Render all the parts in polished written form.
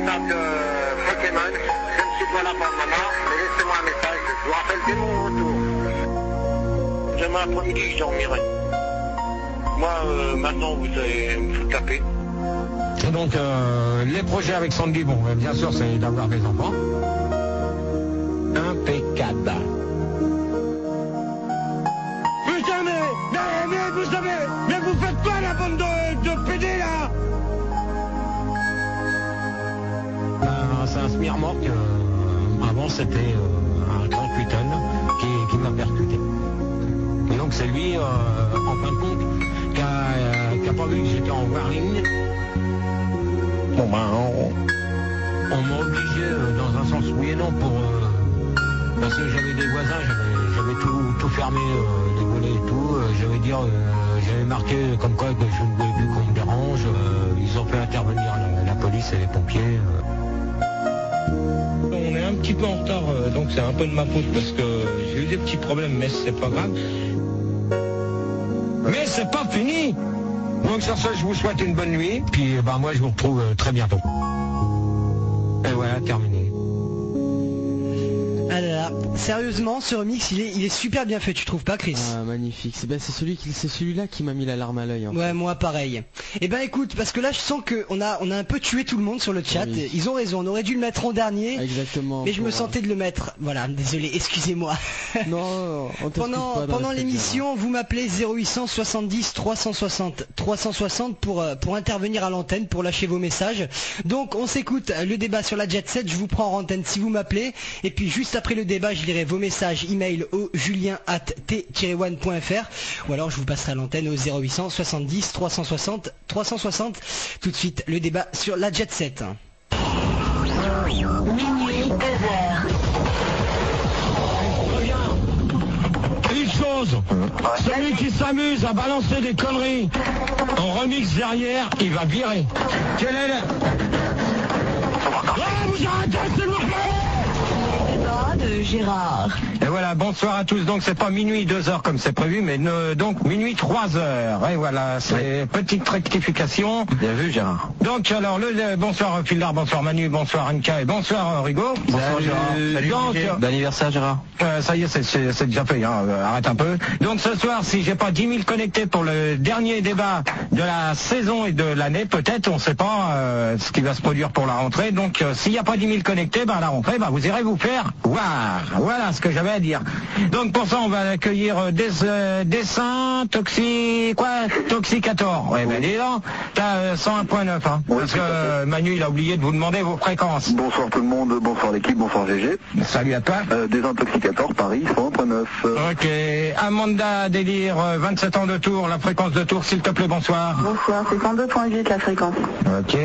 m'appelle Pokémon. Je ne suis pas là pour le moment, mais laissez-moi un message. Je vous rappelle dès mon retour. Demain après-midi, je dormirai. Moi, maintenant, vous allez me foutre la paix. Et donc, les projets avec Sandy, bon, bien sûr, c'est d'avoir des enfants. Impeccable. Putain, mais vous savez, mais vous faites pas la bande de PD, là. C'est un smirmorque. Avant, c'était un 38 tonnes qui m'a percuté. Et donc, c'est lui, en fin de compte, qui a pas vu que j'étais en warning. Bon ben, on m'a obligé dans un sens oui et non pour parce que j'avais des voisins, j'avais tout fermé, les volets et tout. J'avais marqué comme quoi que je ne voulais plus qu'on me dérange. Ils ont fait intervenir la police et les pompiers. On est un petit peu en retard, donc c'est un peu de ma faute parce que j'ai eu des petits problèmes, mais c'est pas grave. Mais c'est pas fini. Donc sur ce, je vous souhaite une bonne nuit, puis moi je vous retrouve très bientôt. Et voilà, terminé. Ah là là, sérieusement, ce remix, il est super bien fait, tu trouves pas, Chris? Ah, magnifique. C'est celui-là qui m'a mis la larme à l'œil. Ouais, moi pareil. Eh ben écoute, parce que là je sens qu'on a un peu tué tout le monde sur le chat. Oui. Ils ont raison, on aurait dû le mettre en dernier. Exactement. Mais je me sentais de le mettre. Voilà, désolé, excusez-moi. Non, on pendant l'émission, vous m'appelez 0800 70 360 pour intervenir à l'antenne, pour lâcher vos messages. Donc on s'écoute le débat sur la Jet Set, je vous prends en antenne si vous m'appelez. Et puis juste après le débat, je lirai vos messages email au julien@t-one.fr ou alors je vous passerai à l'antenne au 0800 70 360. Tout de suite, le débat sur la Jet Set. Minuit, 2h. Une chose, celui qui s'amuse à balancer des conneries en remix derrière, il va virer. Quel est le... vous arrêtez, s'il vous plaît! De Gérard. Et voilà, bonsoir à tous. Donc c'est pas minuit 2h comme c'est prévu, mais donc minuit 3h. Et voilà, c'est petite rectification. Bien vu Gérard. Donc alors bonsoir Phildar, bonsoir Manu, bonsoir Anka et bonsoir Rigo. Bonsoir Gérard. Salut, donc, bon anniversaire Gérard. Ça y est, c'est déjà fait, hein. Arrête un peu. Donc ce soir, si j'ai pas 10 000 connectés pour le dernier débat de la saison et de l'année, peut-être, on sait pas ce qui va se produire pour la rentrée. Donc s'il n'y a pas 10 000 connectés, à la rentrée, vous irez vous faire voilà ce que j'avais à dire. Donc pour ça on va accueillir Dessin, Toxicator. Ouais, dis donc, t'as 101.9 hein. Oui, parce que Manu il a oublié de vous demander vos fréquences. Bonsoir tout le monde, bonsoir l'équipe, bonsoir GG. Salut à toi. Désintoxicator Paris 101.9. Ok, Amanda Délire, 27 ans de Tours, la fréquence de Tours s'il te plaît, bonsoir. Bonsoir, c'est 102.8 la fréquence. Ok.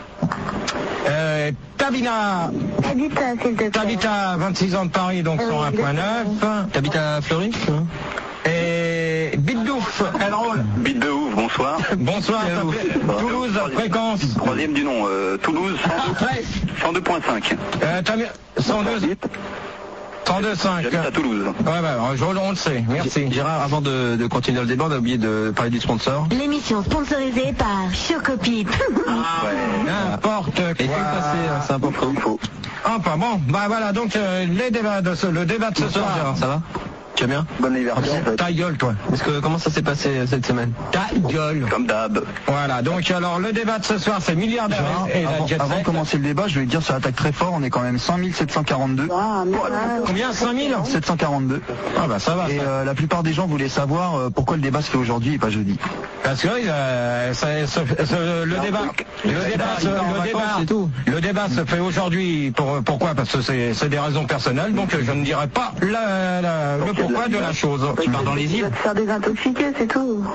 Tabina. Tabita, 26 ans de Paris, donc 101.9. T'habites à Fleury? Et Biddouf, elle roule. Bite de ouf, bonsoir. Bonsoir, Toulouse, fréquence. Troisième du nom, Toulouse, 102.5. 102. 102.5. J'habite à Toulouse. On le sait, merci. Gérard, avant de continuer le débat, on a oublié de parler du sponsor. L'émission sponsorisée par Chocopip. N'importe quoi. Et tout passé, c'est important. Enfin bon, voilà, donc le débat de ce soir. Gérard, ça va? Tu vas bien? Bon anniversaire. Ta gueule, toi. Comment ça s'est passé cette semaine? Ta gueule. Comme d'hab. Voilà, donc alors le débat de ce soir, c'est milliardaire et la Jet Set. Avant de commencer le débat, je vais dire ça attaque très fort, on est quand même 5742. Combien? 5000? 742. Ah bah ça va. Et la plupart des gens voulaient savoir pourquoi le débat se fait aujourd'hui et pas jeudi. Parce que le débat se fait aujourd'hui. Pourquoi? Parce que c'est des raisons personnelles, donc je ne dirai pas le pourquoi de la chose. Tu pars dans les îles? Te faire désintoxiquer, c'est tout.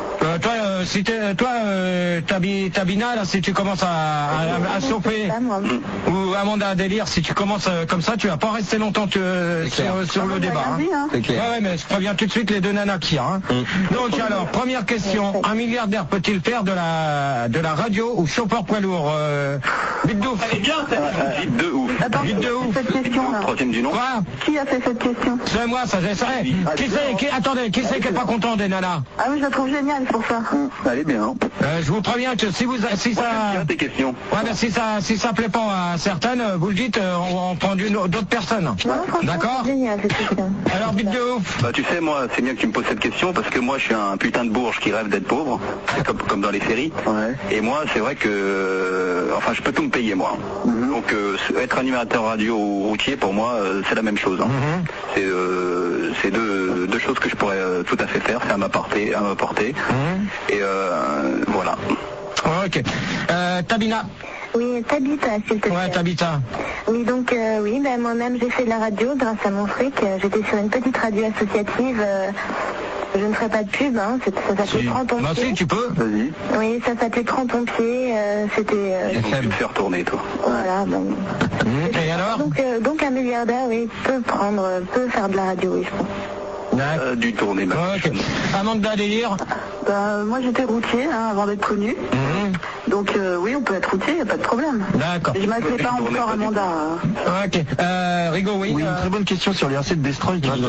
Tabina, là, si tu commences à chauffer, ou Amanda à délire, si tu commences comme ça, tu vas pas rester longtemps sur le débat. C'est clair. Ouais, mais je préviens tout de suite les deux nanas qui Donc alors, première question, un milliardaire peut-il faire de la radio ou chauffeur poids lourd? Bite d'ouf. Bite de ouf. Attends, Vite de ouf. cette question-là. Troisième du nom. Quoi? Qui a fait cette question? C'est moi, ça j'essaie. Attendez, qui c'est qui est pas content des nanas? Ah oui, je la trouve géniale pour ça. Allez bien. Hein. Je vous préviens que si ça... Bien tes questions. Ouais, mais si ça plaît pas à certaines, vous le dites, on prend d'autres personnes. Non, franchement, D'accord? c'est génial cette question. Alors, vite de ouf. Bah tu sais, moi, c'est bien que tu me poses cette question parce que moi, je suis un putain de bourge qui rêve d'être pauvre, comme dans les séries. Ouais. Et moi, c'est vrai que, enfin, je peux tout me payer moi. Donc, être animateur radio ou routier, pour moi, c'est la même chose. Hein. C'est deux choses que je pourrais tout à fait faire, c'est à m'apporter. Et voilà. Ok. Tabina. Oui, Tabita, s'il te plaît. Ouais, Tabita. Oui, donc, oui, ben, moi-même, j'ai fait de la radio grâce à mon fric. J'étais sur une petite radio associative. Je ne ferai pas de pub, hein. Ça s'appelait 30 pompiers. Bah si, tu peux. Vas-y. Oui, ça s'appelait 30 pompiers. C'était... Tu me faire tourner, toi. Voilà, bon. Et alors? Donc un milliardaire, oui, peut faire de la radio, oui, je pense. Du tourner, ma Ok. Amanda Délire. Moi, j'étais routier, hein, avant d'être connu. Donc, oui, on peut être routier, il n'y a pas de problème. D'accord. Je m'appelais pas encore Amanda. Ok. Rigo, oui. Oui, une très bonne question sur les RC de Destroy qui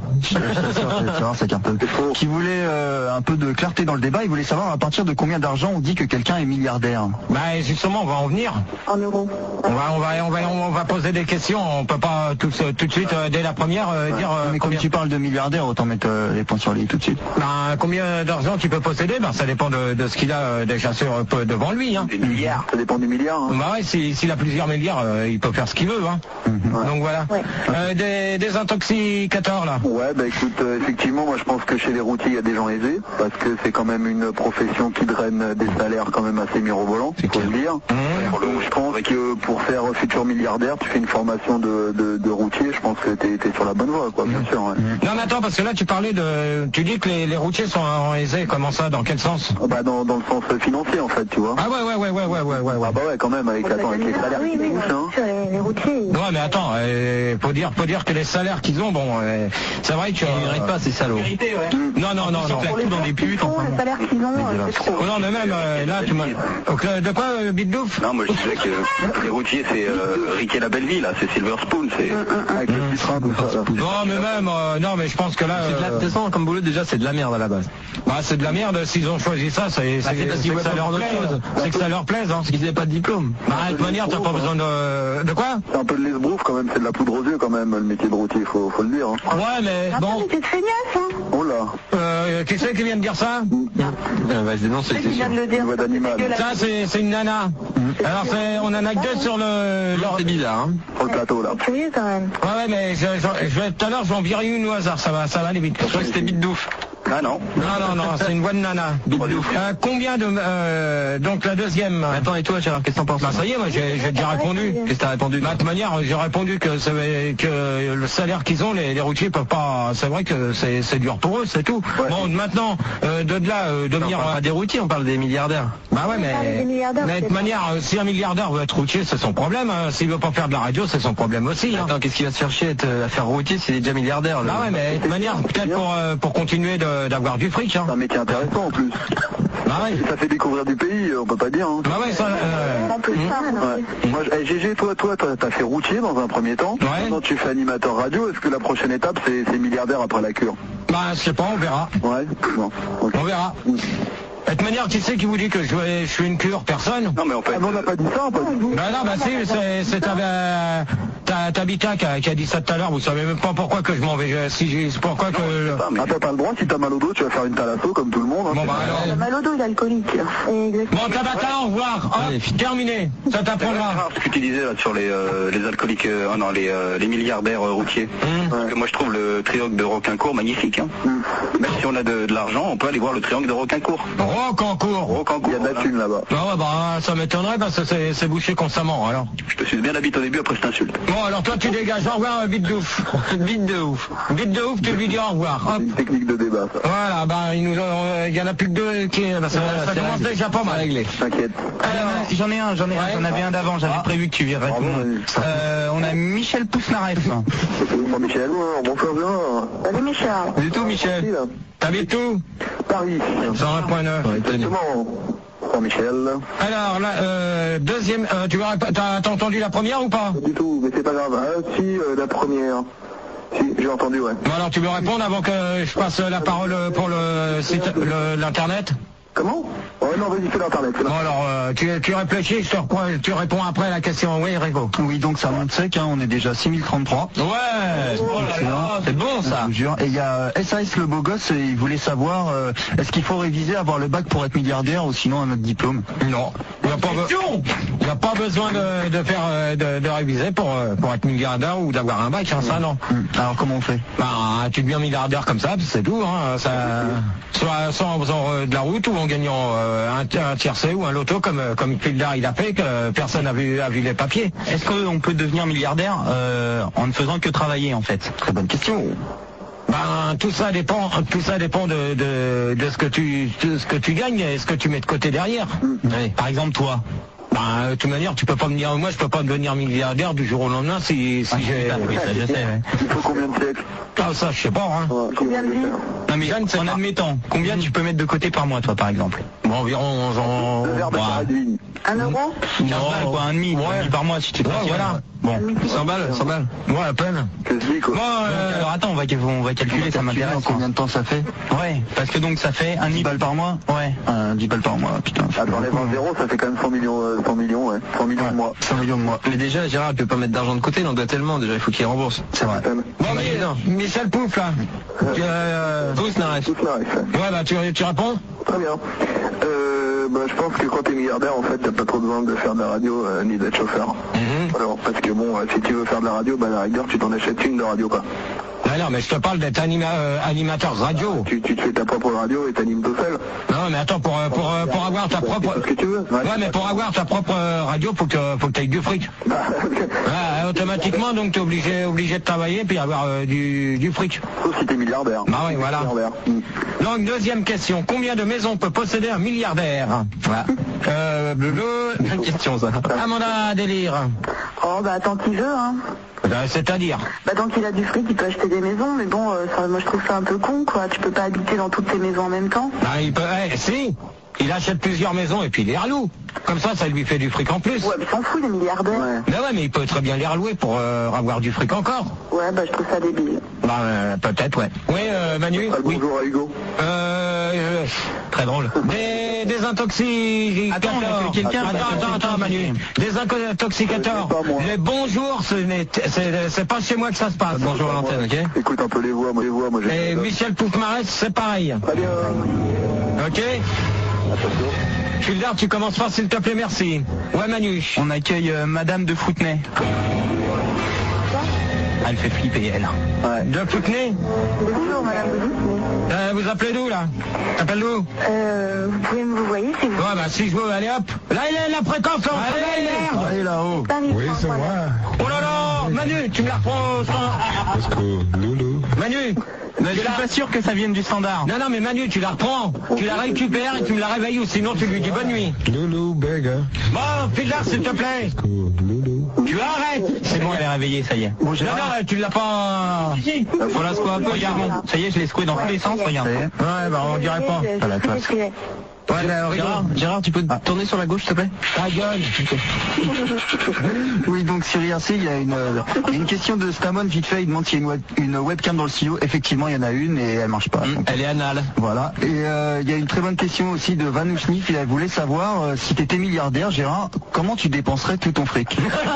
qui voulait un peu de clarté dans le débat. Il voulait savoir à partir de combien d'argent on dit que quelqu'un est milliardaire. Bah justement, on va en venir. En euros. On va poser des questions. On peut pas tout de suite dès la première dire. Mais comme tu parles de milliardaire, autant mettre les points sur les tout de suite. Bah, combien d'argent qu'il peut posséder? Bah ça dépend de ce qu'il a déjà devant lui. Hein. Des milliards. Ça dépend du milliard. Hein. Bah ouais, s'il a plusieurs milliards, il peut faire ce qu'il veut. Hein. Donc voilà. Ouais. Des intoxicateurs là. Ouais, bah écoute, effectivement, moi je pense que chez les routiers il y a des gens aisés parce que c'est quand même une profession qui draine des salaires quand même assez mirobolants, il faut le dire. Donc je pense que pour faire futur milliardaire, tu fais une formation de routier, je pense que t'es sur la bonne voie, quoi, bien sûr. Ouais. Non mais attends, parce que là tu dis que les routiers sont aisés, comment ça, dans quel sens? Bah dans le sens financier en fait, tu vois. Ah ouais. Ah bah ouais, quand même, avec les salaires qui bouchent, hein. Les routiers. Ouais mais attends, faut dire que les salaires qu'ils ont, bon, c'est vrai que... Ils méritent pas ces salauds. Non. Pour les dans des putes, les salaires qu'ils ont, c'est trop. Non mais même, là tu m'as... De quoi, Bitdouf? Non, moi je disais que les routiers c'est Riquet la Belleville, là, c'est Silver Spoon, c'est... Avec le petit train, tout ça. Non mais même, non mais je pense que là... De toute façon, comme boulot déjà c'est de la merde à la base. Bah c'est de la merde, s'ils ont choisi ça, c'est que ça leur plaise. C'est que ça leur plaise, hein. Parce qu'ils n'avaient pas de diplôme. Bah de toute manière, t'as pas besoin de quoi? C'est un peu de l'esbrouf quand même, c'est de la poudre aux yeux quand même, le métier de routier, faut le dire. Hein. Ouais mais bon... C'est feignasse, hein. Oh là. Qui c'est qui vient de dire ça? Bah je dénonce, c'est sûr. Voix d'animal. Ça c'est une nana. Alors on en a que deux sur le... C'est bizarre, hein. Sur le plateau là. Curieux quand même. Ouais mais tout à l'heure je vais en virer une au hasard, ça va aller vite. Je crois que c'était Bitdouf. Ah non. Non, c'est une voix de nana. Combien de... donc la deuxième... Attends, et toi Gérard, qu'est-ce que t'en penses? Bah ça y est, moi j'ai déjà répondu. Qu'est-ce que t'as répondu? Bah, de toute manière, j'ai répondu que le salaire qu'ils ont, les routiers peuvent pas... C'est vrai que c'est dur pour eux, c'est tout. Ouais. Bon, maintenant, de là, devenir... On parle pas des routiers, on parle des milliardaires. Bah ouais, mais de toute manière, si un milliardaire veut être routier, c'est son problème. Hein. S'il veut pas faire de la radio, c'est son problème aussi. Hein. Attends, qu'est-ce qu'il va se chercher à faire routier s'il est déjà milliardaire? Bah ouais, mais de toute manière, peut-être pour continuer d'avoir du fric. Hein. C'est un métier intéressant en plus. Bah ouais. Ça fait découvrir du pays, on peut pas dire. Hein. Bah ouais, ça... Moi, GG, toi, t'as fait routier dans un premier temps. Ouais. Maintenant, tu fais animateur radio. Est-ce que la prochaine étape, c'est milliardaire après la cure? Bah, je sais pas, on verra. Ouais, bon. Okay. On verra. De toute manière, qui c'est qui vous dit que je suis une cure? Personne. Non mais en fait... on n'a pas dit ça, pas du tout. Bah non, bah si, c'est Tabita qui a dit ça tout à l'heure. Vous savez même pas pourquoi que je m'en vais. Pourquoi que... Attends, t'as le droit, si t'as mal au dos, tu vas faire une thalasso comme tout le monde. Hein, bon bah alors... Mal au dos, il est alcoolique. Bon, Tabata, au revoir. Allez, terminé. Ça t'apprendra. Ce que tu disais là sur les alcooliques, les milliardaires routiers. Parce que moi je trouve le triangle de Rocaincourt magnifique. Hein. Même si on a de l'argent, on peut aller voir le triangle de Rocaincourt. Rocancourt. Il y a de la thune là-bas. Ah ouais, bah ça m'étonnerait parce que c'est bouché constamment alors. Je te suis bien la bite au début, après je t'insulte. Bon alors toi tu dégages, au revoir, vite de ouf. Vite de ouf, tu lui dis au revoir. C'est une technique de débat ça. Voilà, bah il y en a plus que deux qui... ça commence déjà pas mal. Réglé. T'inquiète. J'en avais un d'avant, j'avais prévu que tu viendrais. On a Michel Pousnareff. Bonjour Michel, bonsoir bien. Salut Michel. Du tout Michel. T'habites où? Paris. 101.9. Exactement. Jean-Michel. Alors, deuxième, t'as entendu la première ou pas? Pas du tout, mais c'est pas grave. Si, la première. Si, j'ai entendu, ouais. Bon, alors tu veux répondre avant que je passe la parole pour le site, l'internet? Comment? Oh non, vas-y, fais l'internet. Bon, alors, tu réfléchis, tu réponds après à la question. Oui, Rico. Oui, donc ça monte sec, hein, on est déjà 6033. Ouais, c'est bon ça. Je vous jure. Et il y a SAS le beau gosse, et il voulait savoir, est-ce qu'il faut réviser, avoir le bac pour être milliardaire ou sinon un autre diplôme? Non. Il n'y a pas besoin de faire de réviser pour être milliardaire ou d'avoir un bac, hein, ça non. Alors comment on fait? Bah, tu deviens milliardaire comme ça, c'est tout, hein, ça, soit en faisant de la route ou en gagnant un tiercé ou un loto comme Fildar il a fait, que personne n'a vu les papiers. Est-ce qu'on peut devenir milliardaire en ne faisant que travailler en fait? Très bonne question. Ben, tout ça dépend de ce que tu gagnes et ce que tu mets de côté derrière. Oui. Par exemple toi. Ben, de toute manière, tu peux pas venir. Moi, je peux pas devenir milliardaire du jour au lendemain si j'ai. Oui, ça, je sais. Ouais. Il faut combien de siècles? Ah, ça, je sais pas. Hein. Combien de vies? Non mais en admettant, combien tu peux mettre de côté par mois, toi, par exemple? Bon, environ. 2 verres de carré de vigne. 1 euro? 15 balles, quoi, un demi par mois si tu te Ouais, voilà. Bon, 100 balles. Ouais, à peine. Quasi, quoi. Bon, alors attends, on va calculer, ça m'intéresse. Combien de temps ça fait? Ouais, parce que donc ça fait 10 balles par mois? Ouais. 10 balles par mois, putain. Ah, t'enlèves un zéro, ça fait quand même 100 millions, ouais. 100 millions de mois. 100 millions de mois. Mais déjà, Gérard, il peut pas mettre d'argent de côté, il en doit tellement, déjà, il faut qu'il rembourse. C'est vrai. Bon, mais Michel Pouf, là. Tous n'arrêtent. Ouais, bah, tu réponds? Très bien. Je pense que quand t'es milliardaire, en fait, t'as pas trop besoin de faire de la radio ni d'être chauffeur. Alors, parce que bon, si tu veux faire de la radio, à la rigueur, tu t'en achètes une de radio, quoi. Non, mais je te parle d'être animateur radio. Tu te fais ta propre radio et t'animes tout seul. Non, mais attends, pour avoir ta propre... C'est ce que tu veux. Ouais, mais pour avoir ta propre radio, faut que t'aies du fric. Ouais, automatiquement, donc t'es obligé de travailler puis avoir du fric. Sauf si t'es milliardaire. Bah oui, voilà. Donc, deuxième question. Combien de maisons peut posséder un milliardaire? Voilà. Bonne question, ça. Amanda Délire. Oh, bah, tant qu'il veut, hein. C'est-à-dire? Bah, tant qu'il a du fric, il peut acheter des maisons, mais bon, moi je trouve ça un peu con, quoi. Tu peux pas habiter dans toutes tes maisons en même temps. Bah, il peut, si. Il achète plusieurs maisons et puis il les reloue. Comme ça lui fait du fric en plus. Ouais, mais s'en fout, les milliardaires. Ouais. Mais ouais, mais il peut très bien les relouer pour avoir du fric encore. Ouais, bah, je trouve ça débile. Bah, peut-être, ouais. Oui, Manu? Oui. Bonjour à Hugo. Très drôle. Des intoxicateurs. Attends, Manu. Des intoxicateurs. Les bonjours, c'est pas chez moi que ça se passe. Bonjour à l'antenne, ok? Écoute un peu les voix, moi Et Michel Poufmarès, c'est pareil. Très bien. Ok? Fildar, tu commences fort, s'il te plaît, merci. Ouais, Manu. On accueille Madame de Foutenay. Elle fait flipper, elle. Ouais. De Foutenay? Bonjour, madame de Vous appelez d'où, là? T'appelles d'où? Vous pouvez me vous voyez si vous... Ouais, bah, si je veux, allez hop. Là, il est la fréquence, merde. Allez là-haut. Oui, c'est moi. Oh là là, Manu, tu me la reprends. Manu. Mais je suis pas sûr que ça vienne du standard. Non, mais Manu, tu la reprends. Tu la récupères et tu me la réveilles ou sinon tu lui dis bonne nuit. Loulou, bega. Bon, Fildar, s'il te plaît. Tu arrêtes. C'est bon, elle est réveillée, ça y est. Non, tu l'as pas... Faut la secouer un peu, regarde. Ça y est, je l'ai secoué dans tous les sens, regarde. Ouais, bah, on dirait pas. Ouais, Gérard, tu peux te tourner sur la gauche, s'il te plaît? Ta gueule. Oui, donc sur IRC, il y a une question de Stamon vite fait. Il demande s'il y a une webcam dans le studio. Effectivement, il y en a une et elle marche pas. Elle est anale. Voilà. Et il y a une très bonne question aussi de Van Ousnif. Il voulait savoir si tu étais milliardaire, Gérard, comment tu dépenserais tout ton fric?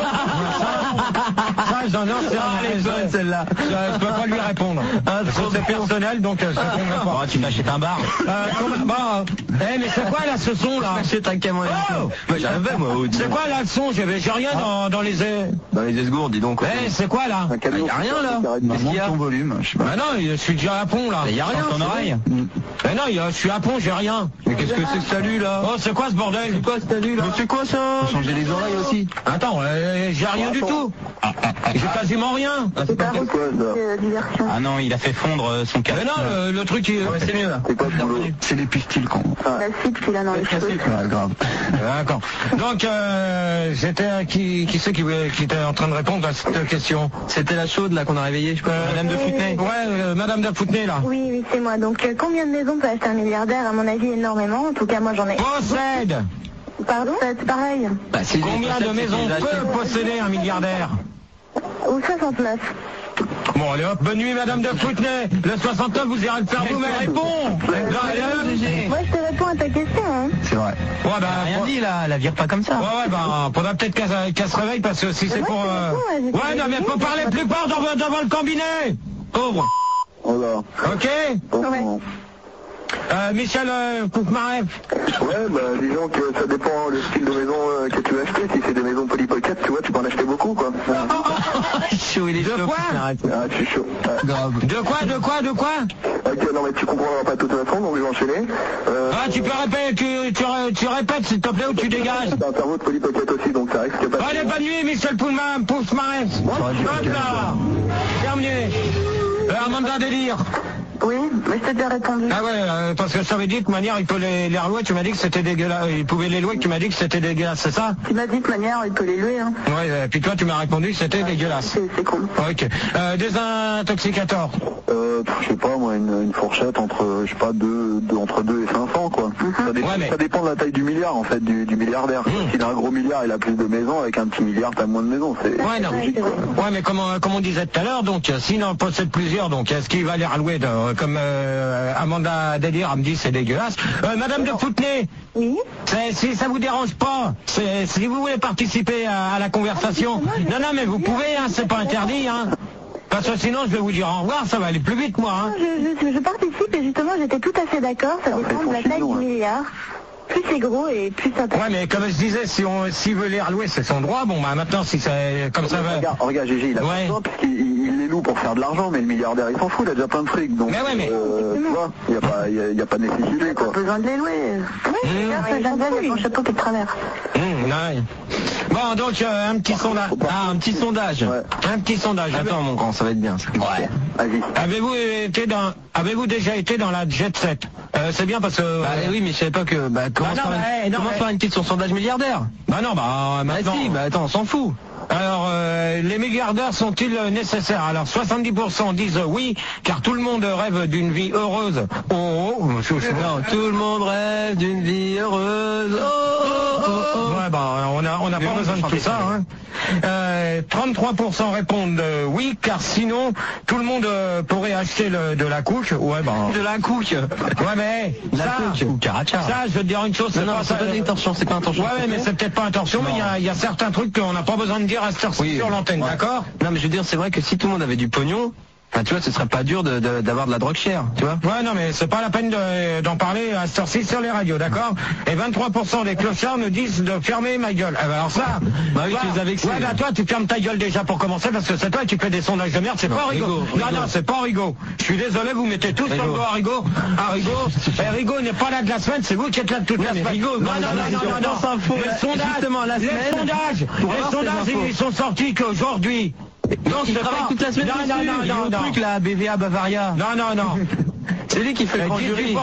Ça, j'en ai celle-là. Je peux pas lui répondre. C'est personnel, donc je réponds pas. Tu m'achètes un bar. Mais c'est quoi là ce son là? C'est un camion. J'arrivais, moi. C'est quoi là le son? J'ai rien dans les esgourdes, dis donc. C'est quoi là? Il y a rien là. Qu'est-ce qu'il y a? Ton volume, je sais pas. Bah non, je suis déjà à pont là. Il y a rien dans ton oreille. Mais non, je suis à pont, j'ai rien. Mais qu'est-ce que c'est que salut là? Oh, c'est quoi ce bordel? C'est quoi ce salut là? Mais c'est quoi ça? Faut changer les oreilles aussi. Attends, j'ai rien du tout. J'ai J'ai quasiment rien. C'est pas diversion. Ah non, il a fait fondre son casque. Mais non, le truc, c'est mieux là. C'est quoi le boulot? C'est les pistils con. La suite qu'il a dans les cheveux. Ouais, grave. D'accord. Donc, j'étais qui c'est qui était en train de répondre à cette question? C'était la chaude là qu'on a réveillé, je sais pas. Madame de Foutenay. Ouais, Madame de Foutenay là. Oui, c'est moi. Donc, combien de maisons peut acheter un milliardaire? À mon avis, énormément. En tout cas, moi, j'en ai. Possède. Pardon? C'est pareil. Bah, si Combien de maisons peut posséder un milliardaire? Ou 69. Bon, allez hop, bonne nuit Madame de Foutenay. Le 69, vous irez le faire vous-même. Réponds. Moi, je te réponds à ta question. Hein. C'est vrai. Ouais, bah, Rien dit là, la vire pas comme ça. Ouais, bah, faudra peut-être qu'elle se réveille parce que si c'est pour... Ouais, non, mais faut parler plus fort devant le cabinet. Pauvre. Oh là. Ok. Ouais. Michel Poufmaref. Ouais, bah disons que ça dépend le style de maison que tu veux acheter. Si c'est des maisons polypocket, tu vois, tu peux en acheter beaucoup, quoi. Chaud, il est chaud. quoi? Ah, je suis chaud. Grave. De quoi? Ok, non mais tu comprendras pas de toute façon, donc je vais enchaîner. Ah, tu peux répéter, tu répètes s'il te plaît ou tu dégages. T'as un cerveau de polypocket aussi, donc ça risque pas. Allez, bonne nuit Michel Poufmaref. Hop là. Terminé. Amanda Délire. Oui, mais je t'ai déjà répondu. Ah ouais, parce que je t'avais dit de toute manière, il peut les relouer, tu m'as dit que c'était dégueulasse. Il pouvait les louer, tu m'as dit que c'était dégueulasse, c'est ça? Tu m'as dit de toute manière, il peut les louer. Hein. Ouais, puis toi tu m'as répondu que c'était dégueulasse. C'est cool. Ok. Désintoxicateur. Je sais pas moi, une fourchette entre, je sais pas, entre 2 et 500 quoi. Ça dépend de la taille du milliard en fait, du milliardaire. S'il a un gros milliard, il a plus de maisons, avec un petit milliard, t'as moins de maisons. C'est non. logique, Ouais, mais comme on disait tout à l'heure, donc s'il en possède plusieurs, donc est-ce qu'il va les relouer comme Amanda Délire me dit c'est dégueulasse. Madame de Foutenay. Oui. Si ça vous dérange pas, si vous voulez participer à la conversation, non mais vous pouvez, hein, c'est pas interdit, hein. Parce que sinon je vais vous dire au revoir, ça va aller plus vite moi. Hein. Je participe et justement j'étais tout à fait d'accord, ça dépend de la taille du milliard. Plus c'est gros et plus ça peut. Ouais, mais comme je disais, s'il veut les relouer, c'est son droit. Bon, bah maintenant, si c'est comme ça va. Regarde, Gégé, il a pas besoin parce qu'il les loue pour faire de l'argent, mais le milliardaire, il s'en fout, il a déjà plein de fric. Donc, mais ouais, mais. Tu vois, il n'y a pas de nécessité, quoi. Pas besoin de les louer. Oui, il y a un chapeau qui est de travers. Bon, donc, un petit sondage. Ah, un petit sondage. Ouais. Un petit sondage. Attends, mon grand, ça va être bien. Ça. Ouais. Vas-y. Avez-vous déjà été dans la jet set? C'est bien parce que... Bah oui, mais je savais pas que... Bah, comment faire une petite sur sondage milliardaire? Bah non, maintenant... si, attends, on s'en fout. Alors, les milliardaires sont-ils nécessaires? Alors, 70% disent oui, car tout le monde rêve d'une vie heureuse. Non, tout le monde rêve d'une vie heureuse. Ouais, on n'a pas besoin de tout ça. Hein. 33% répondent oui, car sinon, tout le monde pourrait acheter de la couche. Ouais, de la couche. Ouais, mais ça, je veux te dire une chose. C'est pas intention, c'est pas intention. Ouais, mais c'est peut-être pas intention, mais il y a certains trucs qu'on n'a pas besoin de dire à cette heure-ci sur l'antenne, d'accord? Non, mais je veux dire, c'est vrai que si tout le monde avait du pognon, tu vois, ce serait pas dur d'avoir de la drogue chère, tu vois. Ouais, non, mais c'est pas la peine d'en parler à cette heure-ci sur les radios, d'accord? Et 23% des clochards nous disent de fermer ma gueule. Alors ça, oui, tu les as vexés. Ouais, toi, tu fermes ta gueule déjà pour commencer, parce que c'est toi qui fais des sondages de merde, c'est pas Rigaud. Non, c'est pas Rigaud. Je suis désolé, vous mettez tous sur le dos à Rigaud. Rigaud n'est pas là de la semaine, c'est vous qui êtes là de toute la semaine. Rigaud, non. Les sondages, ils sont sortis qu'aujourd'hui. Non, il travaille toute la semaine. Non, truc là, BVA Bavaria. Non. C'est lui qui fait le grand jury.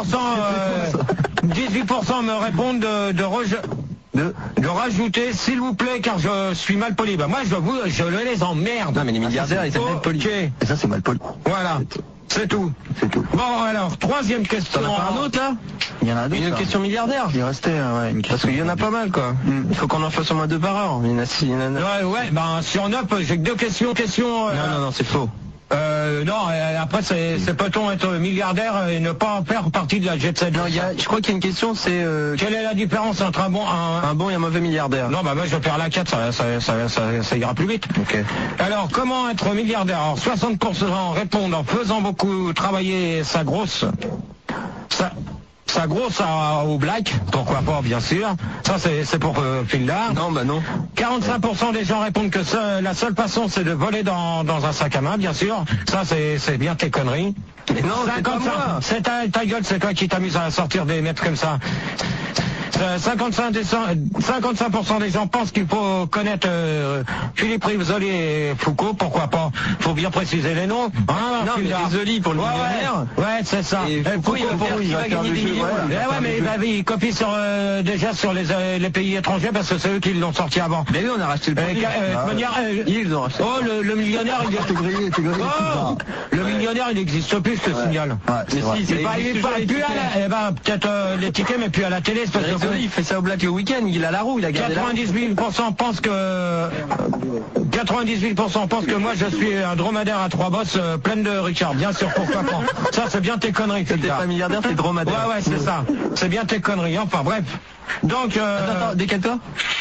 18% me répondent de rajouter s'il vous plaît car je suis mal poli. Bah moi je les emmerde. Non mais les milliardaires ils s'appellent poli. Et ça c'est mal poli. Voilà. C'est tout. Bon alors, troisième question. T'en as pas un autre là? Il y en a d'autres. Une question milliardaire? Il restait une question. Parce qu'il y en a pas mal quoi. Il faut qu'on en fasse au moins 2 par heure. Il y en a 6, il y en a 9. Ouais, sur 9, j'ai que 2 questions. Non, c'est faux. Non, après c'est peut-on être milliardaire et ne pas faire partie de la jet set? Non, je crois qu'il y a une question, c'est... Quelle est la différence entre un bon et un mauvais milliardaire? Non, moi je vais faire la 4, ça ira plus vite. Ok. Alors, comment être milliardaire? Alors, 60% répondent en faisant beaucoup travailler sa grosse au black, pourquoi pas bien sûr. Ça c'est pour Fildar. Non, bah non. 45% des gens répondent que la seule façon c'est de voler dans un sac à main, bien sûr. Ça c'est bien tes conneries. Mais non, c'est pas moi. C'est ta gueule, c'est toi qui t'amuses à sortir des mètres comme ça. 55% des gens pensent qu'il faut connaître Philippe Risoli et Foucault, pourquoi pas? Faut bien préciser les noms. Hein, non, mais Risoli pour le millionnaire. Ouais, c'est ça. Et Foucault, il va gagner des millions. Mais il copie déjà sur les pays étrangers parce que c'est eux qui l'ont sorti avant. Mais oui, on a racheté le produit. Ils ont racheté. Oh, le millionnaire, il est grillé. Le millionnaire, il n'existe plus, je te signale. Mais si, c'est pas peut-être les tickets, mais plus à la télé. Parce que il fait ça au black le week-end, il a la roue, il a gardé 98% pensent que 98% pensent que moi je suis un dromadaire à 3 bosses pleine de Richard. Bien sûr, pourquoi pas. Ça, c'est bien tes conneries. T'es pas milliardaire, t'es dromadaire. Ouais, c'est ça. C'est bien tes conneries. Enfin, bref. Donc, attends, décale-toi.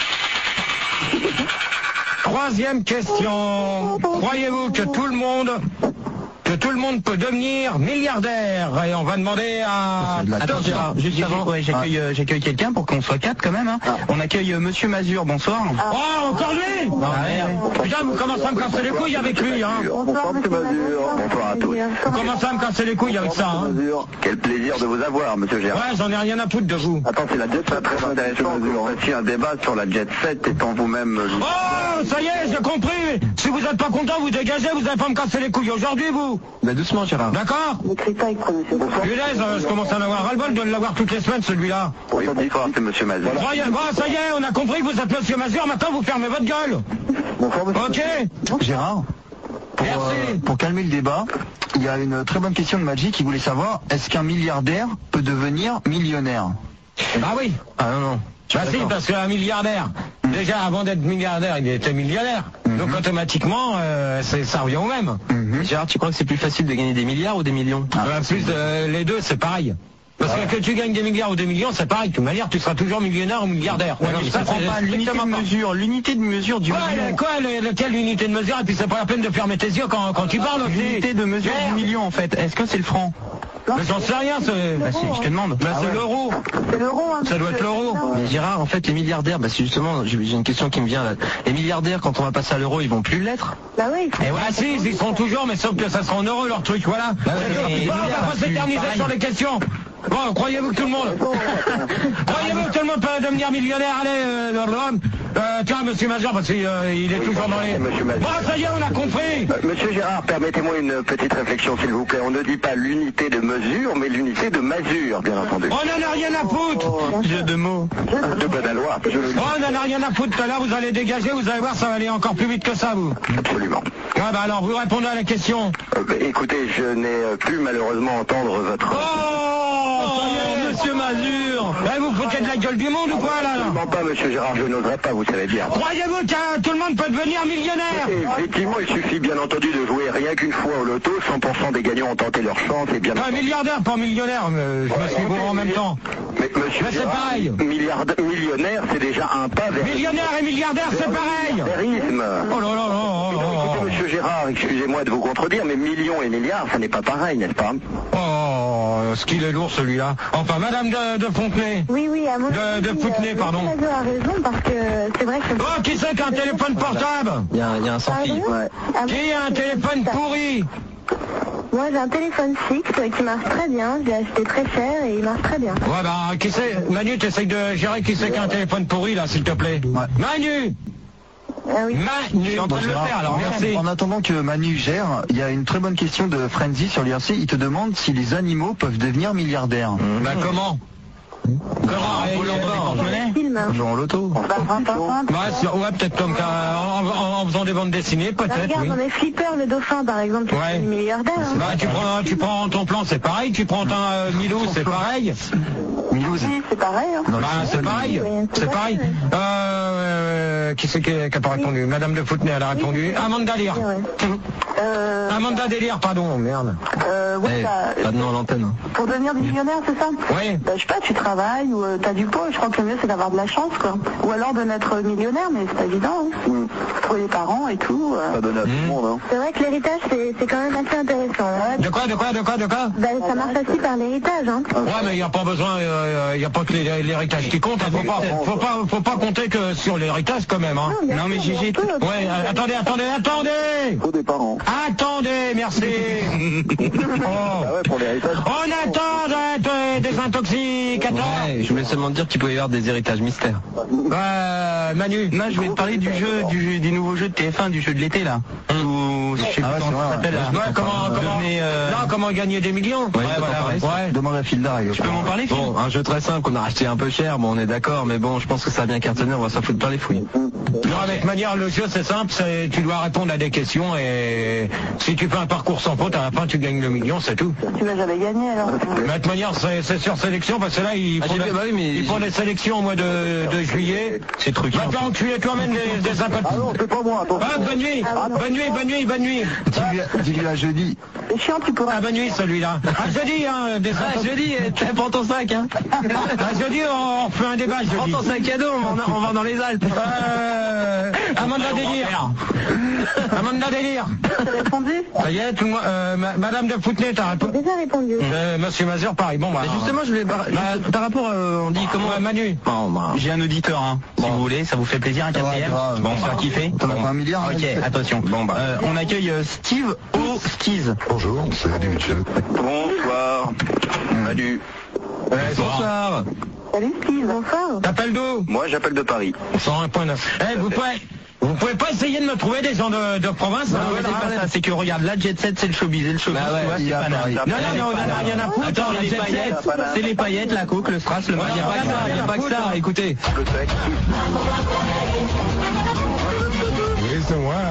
Troisième question. Croyez-vous que tout le monde peut devenir milliardaire? Et on va demander à... Attends, Gérard, juste avant, j'accueille quelqu'un pour qu'on soit 4 quand même. Hein. On accueille Monsieur Mazur, bonsoir. Oh, encore lui? Putain, vous commencez à me casser les couilles avec lui, hein. Bonsoir Monsieur Mazur. Bonsoir à tous. Vous commencez à me casser les couilles avec ça, hein. Quel plaisir de vous avoir, Monsieur Gérard. Ouais, j'en ai rien à foutre de vous. Attends, c'est la Jet 7, très intéressant. Vous faites un débat sur la Jet 7 étant vous-même... Oh, ça y est, j'ai compris. Si vous êtes pas content, vous dégagez, vous allez pas me casser les couilles aujourd'hui, vous. Mais doucement, Gérard. D'accord? Je commence à en avoir ras-le-bol de l'avoir toutes les semaines, celui-là. Oui, bonsoir, c'est Monsieur Mazur. Ça y est, on a compris que vous êtes Monsieur Mazur, maintenant vous fermez votre gueule. Bonsoir, Monsieur. Ok. Gérard, pour calmer le débat, il y a une très bonne question de Magic qui voulait savoir, est-ce qu'un milliardaire peut devenir millionnaire? Ah oui. Ah non. Bah si, parce qu'un milliardaire, déjà avant d'être milliardaire, il était millionnaire. Donc automatiquement, ça revient au même. Gérard, tu crois que c'est plus facile de gagner des milliards ou des millions? Les deux, c'est pareil. Parce que tu gagnes des milliards ou des millions, c'est pareil. De toute manière, tu seras toujours millionnaire ou milliardaire. Ouais, mais ça prend pas l'unité de mesure du million. Quelle unité de mesure? Et puis c'est pas la peine de fermer tes yeux quand tu parles. L'unité de mesure du million, en fait. Est-ce que c'est le franc? Mais j'en sais rien, je te demande. C'est l'euro. C'est l'euro, hein. Ça doit être l'euro. Mais Gérard, en fait, les milliardaires, c'est justement, j'ai une question qui me vient là. Les milliardaires, quand on va passer à l'euro, ils vont plus l'être? Bah oui. Et voilà, si, ils seront toujours, mais sauf que ça sera en euros leur truc, voilà. On va pas s'éterniser sur les questions. Bon, croyez-vous que tout le monde peut devenir millionnaire? Allez, tiens, Monsieur Mazur, parce qu'il est toujours dans les... Bon, ça y est, on a compris. Monsieur Gérard, permettez-moi une petite réflexion, s'il vous plaît. On ne dit pas l'unité de mesure, mais l'unité de masure, bien entendu. On n'en a rien à foutre. Jeu de mots. De Badalois. On n'en a rien à foutre. Tout à l'heure, vous allez dégager, vous allez voir, ça va aller encore plus vite que ça, vous. Absolument. Ouais, bah alors, vous répondez à la question. Écoutez, je n'ai plus malheureusement entendre votre... Monsieur Mazur, vous foutez de la gueule du monde ou quoi là? Absolument pas, Monsieur Gérard, je n'oserais pas, vous savez bien. Croyez-vous que tout le monde peut devenir millionnaire? Effectivement, il suffit bien entendu de jouer rien qu'une fois au loto, 100% des gagnants ont tenté leur chance et bien... Un milliardaire, pas millionnaire, je me suis bourré en même temps. Mais Monsieur c'est pareil. Millionnaire, c'est déjà un pas vers... Millionnaire et milliardaire, c'est pareil. Oh là là là. Monsieur Gérard, excusez-moi de vous contredire, mais millions et milliards, ça n'est pas pareil, n'est-ce pas? Oh, ce qu'il est lourd celui-là. Enfin, Madame de Fontenay. Oui, à mon avis, de Fontenay, pardon. Monsieur Mazur a raison parce que c'est vrai que... Oh, qui c'est qui a un téléphone portable? Il y a un sans-fil. Qui a un téléphone pourri? Moi j'ai un téléphone fixe qui marche très bien, je l'ai acheté très cher et il marche très bien. Ouais bah qui c'est? Manu, t'essayes de gérer qui c'est qui a un téléphone pourri là, s'il te plaît. Ouais. Manu! Ah oui. Manu, je suis en train de le faire alors, merci. En attendant que Manu gère, il y a une très bonne question de Frenzy sur l'IRC. Il te demande si les animaux peuvent devenir milliardaires. Bah comment? Jouant en loto. Ouais, peut-être comme en faisant des bandes dessinées, peut-être. Regarde, dans les flippers, le dauphin par exemple, c'est milliardaire. Hein. Bah, tu prends ton plan, c'est pareil. Tu prends un Milou, c'est pareil. Milou, c'est pareil. Hein. Bah, c'est pareil. C'est pareil. Qui c'est qui n'a pas répondu? Madame de Fontenay, elle a répondu. Amanda Délire. Amanda Délire, pardon, merde. Pas de nom à l'antenne. Pour devenir millionnaire, c'est ça? Oui. Bah, je sais pas, tu travailles ou t'as du pot, je crois que le mieux c'est d'avoir de la chance, quoi. Ou alors de naître millionnaire, mais c'est pas évident. Hein. Pour les parents et tout. Pas donné à tout le monde, hein. C'est vrai que l'héritage, c'est quand même assez intéressant. Hein. De quoi? Bah, ça marche aussi par l'héritage, hein. Ouais, mais il n'y a pas besoin, il n'y a pas que l'héritage qui compte. Hein. Faut pas compter que sur l'héritage comme même, hein. Non, mais Gigi... Ouais, attendez. Faut des parents. Attendez, merci. Ah ouais, pour l'héritage. On attend des intoxicateurs. Ouais, je voulais seulement dire qu'il pouvait y avoir des héritages mystères. Manu. Non, je voulais te parler du nouveau jeu de TF1, du jeu de l'été, là. Ou je sais pas comment ça s'appelle. Comment gagner des millions. Ouais, voilà. Demande à Phil Darry. Tu peux m'en parler, Phil? Bon, un jeu très simple qu'on a racheté un peu cher, bon on est d'accord, mais bon je pense que ça a bien cartonné, on va s'en foutre plein les fouilles. Non, avec manière, le jeu c'est simple, tu dois répondre à des questions et si tu fais un parcours sans faute, à la fin tu gagnes le million, c'est tout. Tu m'as jamais gagné alors. Mais de toute manière, c'est sur sélection parce que là ils font des sélections au mois de juillet. C'est truqué. Maintenant tu es toi-même des sympathies. Ah non, c'est pas moi, attends. Bonne nuit. Dis-lui à jeudi. C'est chiant, tu pourras. Bonne nuit celui-là. Jeudi, Jeudi, prends ton sac, hein. Jeudi, on fait un débat. Prends ton sac à dos, on va dans les Alpes. Amanda Délire. T'as répondu? Ça y est, tout le monde, Madame de Foutenay, t'as répondu? Déjà répondu. Monsieur Mazur, pareil. Bon, bah. Mais justement, je voulais par rapport, on dit comment Manu. J'ai un auditeur, hein. Si vous voulez, ça vous fait plaisir, un quatrième. grave. Bon, ça kiffer. T'en as pas un milliard? Ok, attention. Bon, bah. On accueille Steve au Skis. Bonjour, salut monsieur. Bonsoir. Salut. Bonsoir. Salut Steve, bonsoir. T'appelles d'où? Moi, j'appelle de Paris. 101.9. Vous pouvez pas essayer de me trouver des gens de province? Non, c'est pas ça, c'est que regarde, la Jet Set, c'est le showbiz, et le showbiz, Bah ouais, tu vois, il y c'est a pas Paris. naze. Non, on a rien à foutre. Attends, les paillettes, c'est les paillettes, la coke, le strass, le Ouais, maillot. il n'y a pas que ça, écoutez. Le sexe. Oui, c'est moi.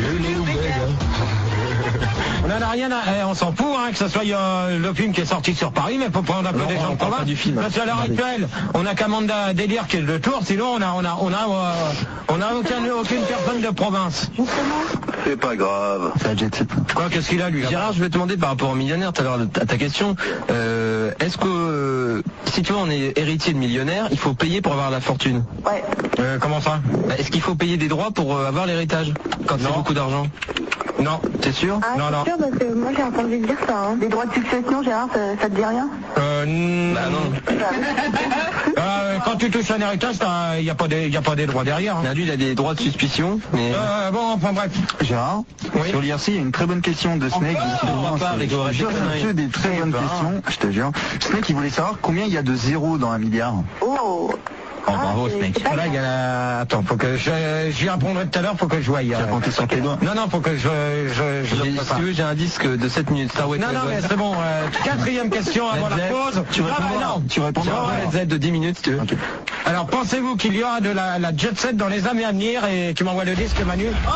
On en a rien à... on s'en fout, hein, que ce soit le film qui est sorti sur Paris, mais faut prendre un peu des gens de province. du film. Parce qu'à l'heure actuelle, on a qu'Amanda Délire qui est de Tours, sinon on a aucune personne de province. C'est pas grave. C'est la jet set. Quoi, qu'est-ce qu'il a lui là? Gérard, je vais te demander par rapport aux millionnaires, tout à l'heure à ta question, est-ce que si tu vois on est héritier de millionnaire, il faut payer pour avoir la fortune? Ouais. Comment ça? Bah, est-ce qu'il faut payer des droits pour avoir l'héritage quand c'est beaucoup d'argent? Non. T'es sûr? Ah, Non, c'est non. sûr parce que moi j'ai entendu dire ça. Hein. Des droits de succession, Gérard, ça te dit rien? Bah non. Quand tu touches un héritage, il n'y a pas des droits derrière. Hein. Lui, il a des droits de suspicion, mais... Bon, enfin bref. Gérard, sur l'IRC, il y a une très bonne question de Snake. C'est des très bonnes questions, je te jure. Snake, il voulait savoir combien il y a de zéros dans un milliard. Oh. Oh, bravo, Snake. Là, il y a... Attends, faut que j'y répondrai tout à l'heure, faut que je voie. Tu as compté sur tes doigts. Non, faut que je Si tu veux, j'ai un disque de 7 minutes Star Wars. Non, mais c'est bon. Quatrième question avant la pause. Tu répondras Z de 10 minutes si tu veux. Ok. Alors, pensez-vous qu'il y aura de la jet set dans les années à venir? Et tu m'envoies le disque, Manu. On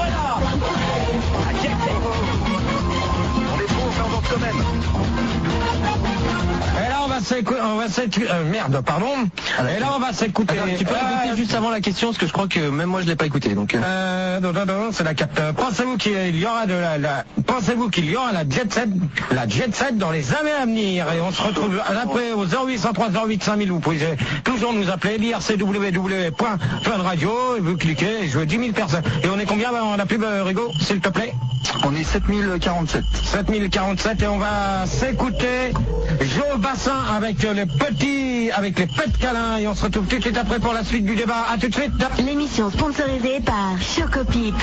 est trop, on s'invente quand même. Et là, on va s'écouter... merde, pardon. Et là, on va s'écouter... Attends, tu peux répéter juste avant la question, parce que je crois que même moi je l'ai pas écouté. Donc. Non, c'est la capte. Pensez-vous qu'il y aura pensez-vous qu'il y aura la jet set dans les années à venir? Et on se retrouve après au 0803 08 5000. Vous pouvez toujours nous appeler l'ircww.funradio et vous cliquez et jouez 10 000 personnes. Et on est combien dans la pub, Rigo, s'il te plaît? On est 7047. 7047 et on va s'écouter Joe Bassin avec les petits câlins et on se retrouve tout de suite après pour la suite du débat. À tout de suite. L'émission sponsorisée par Chocopip.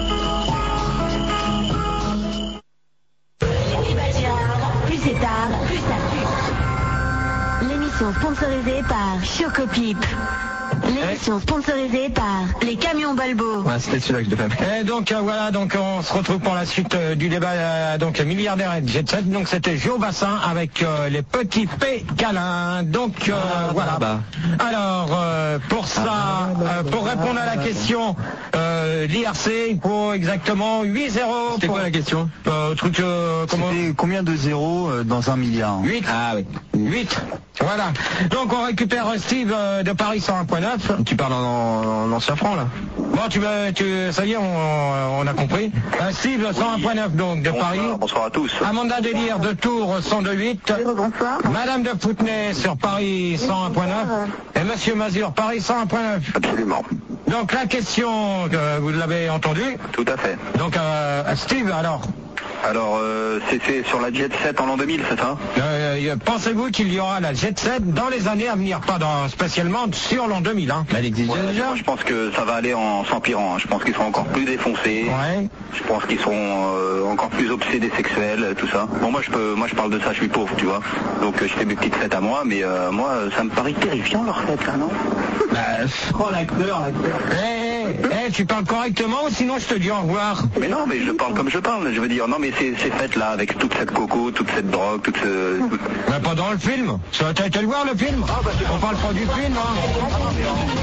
Plus c'est tard, plus ça pue. L'émission sponsorisée par Chocopip. L'émission sponsorisée par les camions Balbo. Ouais, c'était celui-là que je devais faire. Et donc voilà, donc on se retrouve pour la suite du débat donc milliardaire et jet set. Donc c'était Joe Bassin avec les petits P câlins. Donc voilà. Alors pour ça, pour répondre à la question, l'IRC, il faut exactement 8-0. C'était quoi la question? C'était combien de zéros dans un milliard? 8. Ah oui. 8. Voilà. Donc on récupère Steve de Paris 101.9. Tu parles en ancien franc là? Bon, ça y est, on a compris. Steve 101.9 donc de Paris. Bonsoir à tous. Amanda Délire de Tours 102.8. Bonsoir. Madame de Foutenay sur Paris 101.9. Et Monsieur Mazur Paris 101.9. Absolument. Donc la question, vous l'avez entendue. Tout à fait. Donc Steve, alors. Alors, c'est sur la Jet 7 en l'an 2000, c'est ça? Pensez-vous qu'il y aura la Jet 7 dans les années à venir, pas spécialement sur l'an 2000, hein? Elle existe déjà. Moi, je pense que ça va aller en s'empirant, hein. Je pense qu'ils sont encore plus défoncés. Ouais. Je pense qu'ils sont encore plus obsédés sexuels, tout ça. Bon, moi je parle de ça, je suis pauvre, tu vois. Donc je fais mes petites fêtes à moi, mais moi ça me paraît terrifiant leur fête, là, non? Oh, l'acteur. Tu parles correctement ou sinon je te dis au revoir. Mais non, mais je parle comme je parle, je veux dire, non mais ces fêtes-là, avec toute cette coco, toute cette drogue, toute ce... Mais pas dans le film. T'as été le voir le film? On parle pas du film, hein.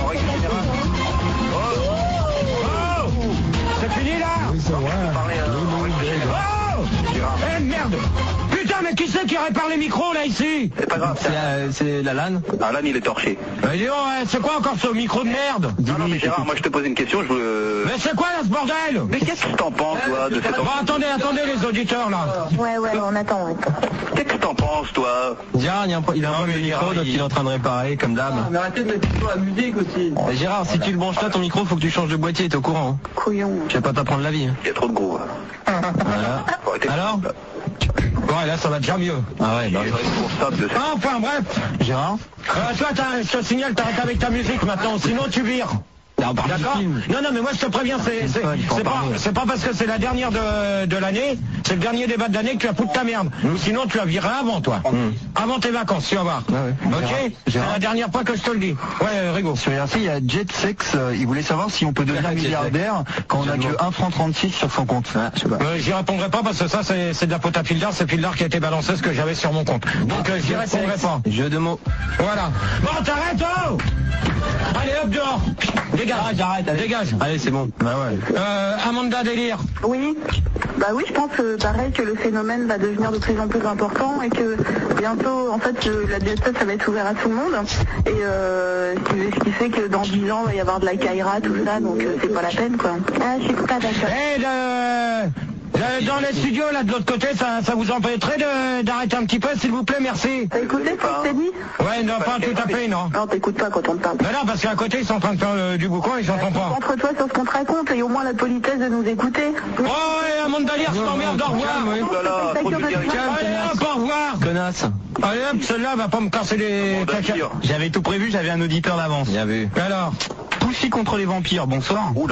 C'est fini là? Oui, c'est vrai. Oh! Eh merde! Putain, mais qui c'est qui répare les micros là ici? C'est pas grave. C'est la LAN. Ah, là, il est torché. Dis donc, c'est quoi encore ce micro de merde? Non, mais Gérard, moi je te pose une question, je veux... Mais c'est quoi là ce bordel? Mais qu'est-ce que t'en penses, toi, de cette... Bon, attendez les auditeurs là. Ouais, on attend. Qu'est-ce que t'en penses, toi? Gérard, il a un micro, donc il est en train de réparer, comme d'hab. Mais arrêtez de mettre la musique aussi. Gérard, si tu le branches là, ton micro, faut que tu changes de boîtier, t'es au courant, hein? Couillon. Je vais pas t'apprendre la vie. Hein. Il y a trop de gros. Voilà. Alors? Ouais, là ça va déjà mieux. Ah ouais, bah, enfin bref. Gérard? Toi, je te signale, t'arrêtes avec ta musique maintenant, sinon tu vires. D'accord? Non, mais moi je te préviens, c'est pas parce que c'est la dernière de l'année, c'est le dernier débat de l'année que tu vas foutre ta merde. Sinon tu la vireras avant toi. Avant tes vacances, tu vas voir. Ok? C'est la dernière fois que je te le dis. Ouais, Rigo. Sur RC, il y a Jet Sex, il voulait savoir si on peut devenir milliardaire quand on a que 1 franc 36 sur son compte. J'y répondrai pas parce que ça c'est de la faute à Fildar, c'est Fildar qui a été balancé ce que j'avais sur mon compte. Donc j'y répondrai pas. Jeu de mots. Voilà. Bon, t'arrêtes, oh! Allez, hop, dehors! Dégage, j'arrête, dégage. Allez, c'est bon. Bah ouais. Amanda Délire. Oui. Bah oui, je pense pareil que le phénomène va devenir de plus en plus important et que bientôt, en fait, la Jet Set, ça va être ouvert à tout le monde. Et ce qui fait que dans 10 ans, il va y avoir de la Kaira, tout ça, donc c'est pas la peine, quoi. Ah, je suis pas d'accord. Dans les studios, là, de l'autre côté, ça vous empêcherait d'arrêter un petit peu, s'il vous plaît, merci. T'as écouté ce que je t'ai dit? Ouais, non, pas tout à fait, non. Non, t'écoutes pas quand on te parle. Mais non, parce qu'à côté, ils sont en train de faire du boucan, ils s'entendent pas. Concentre-toi sur ce qu'on te raconte et au moins la politesse de nous écouter. Oh, ouais, Amanda Délire, je t'emmerde, au revoir. Allez, hop, au revoir. Connasse. Allez, hop, celle-là va pas me casser les caca. J'avais tout prévu, j'avais un auditeur d'avance. Bien vu. Alors? Poussy contre les vampires, bonsoir. Oula.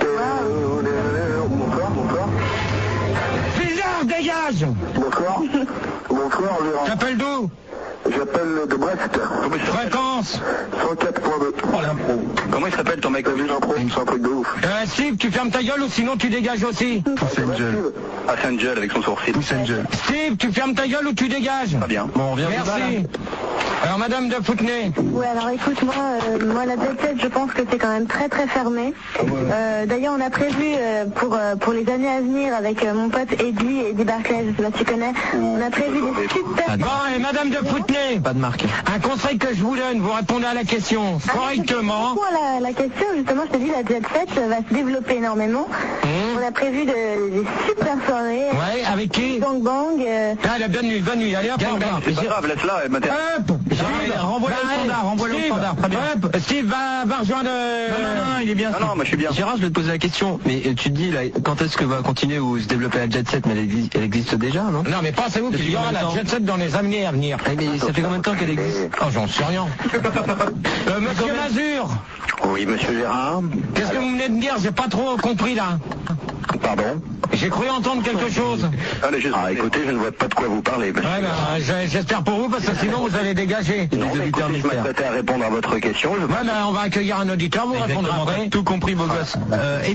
Dégage! Bonsoir. Bonsoir, Laurent. T'appelles d'où? J'appelle de Brest. Fréquence 104.2. Oh l'impro. Comment il s'appelle ton mec? T'as vu l'impro? C'est un truc de ouf. Steve, tu fermes ta gueule ou sinon tu dégages aussi? Pousse Angel. Ah, c'est Angel avec son sourcil. Pousse Angel. Steve, tu fermes ta gueule ou tu dégages? Pas bien. Bon, on revient. Merci. Alors, Madame de Foutenay. Ouais, alors écoute, moi la Jet Set, je pense que c'est quand même très très fermé. D'ailleurs, on a prévu pour les années à venir avec mon pote Eddie Barclay, je sais pas si tu connais, on a prévu des super... Bon, et Madame de Foutenay. Pas de marque. Un conseil que je vous donne, vous répondez à la question correctement. La question, justement, je te dis, la Jet Set va se développer énormément. On a prévu des super soirées. Ouais, avec qui? Bang Bang. Allez, bonne nuit, allez hop, au revoir. C'est pas grave, laisse-la, elle m'intéresse. Hop! Renvoie-le au standard, renvoie-le au standard. Très bien. Hop, Steve va rejoindre... Non, il est bien. Non, moi je suis bien. Gérard, je vais te poser la question, mais tu te dis là, quand est-ce que va continuer ou se développer la Jet Set? Mais elle existe déjà, non? Non, mais pensez-vous qu'il y aura la Jet Set dans les années à venir? Mais ça fait combien de temps qu'elle existe? Oh, j'en sais rien. Monsieur Mazur. Oui, monsieur Gérard. Qu'est-ce que vous venez de dire? J'ai pas trop compris là. Pardon? J'ai cru entendre quelque chose. Ah, écoutez, je ne vois pas de quoi vous parlez. Ouais, j'espère pour vous, parce que sinon vous allez dégager. Non, mais écoutez, je m'apprêtais à répondre à votre question. Ouais, on va accueillir un auditeur, vous répondrez après. Tout compris, beau gosse.